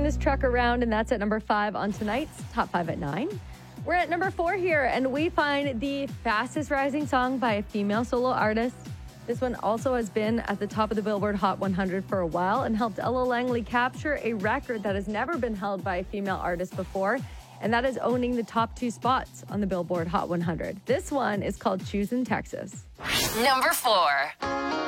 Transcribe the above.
this truck around, and that's at number 5 on tonight's Top 5 at 9. We're at number 4 here, and we find the fastest rising song by a female solo artist. This one also has been at the top of the Billboard Hot 100 for a while and helped Ella Langley capture a record that has never been held by a female artist before, and that is owning the top 2 spots on the Billboard Hot 100. This one is called Choosing Texas. Number 4.